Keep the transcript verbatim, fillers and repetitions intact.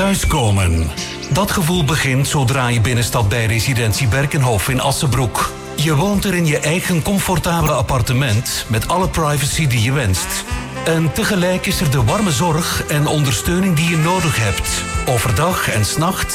Thuiskomen. Dat gevoel begint zodra je binnenstapt bij Residentie Berkenhof in Assenbroek. Je woont er in je eigen comfortabele appartement met alle privacy die je wenst. En tegelijk is er de warme zorg en ondersteuning die je nodig hebt. Overdag en 's nachts